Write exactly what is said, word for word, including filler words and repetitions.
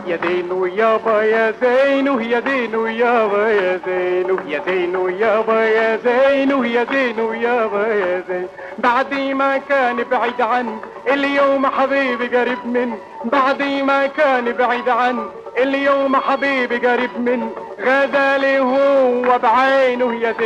يا زينو يابا يا زينو يا زينو يابا يا زينو يا زينو يابا يا زينو يا زينو يابا يا زين. بعد ما كان بعيد عن اليوم حبيبي قريب من، بعد ما كان بعيد عن اليوم حبيبي قريب من، غدا لي هو بعينه يا زين.